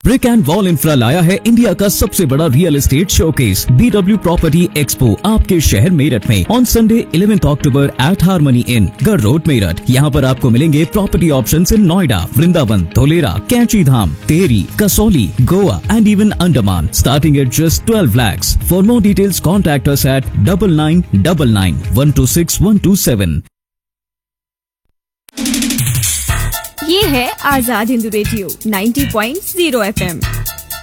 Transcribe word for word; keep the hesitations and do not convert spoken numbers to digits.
Brick and wall infra लाया है India का सबसे बड़ा real estate showcase B W property expo आपके शहर मेरठ में on Sunday eleventh October eight harmony इन गर रोड मेरठ। यहाँ पर आपको मिलेंगे प्रॉपर्टी ऑप्शंस इन नोएडा, वृंदावन, धोलेरा, कैंची धाम, तेरी, Kasauli, Goa and even Andaman starting at just twelve lakhs. For more details contact us at double nine double nine one two six one two seven. ये है आजाद Hindu radio ninety point zero F M.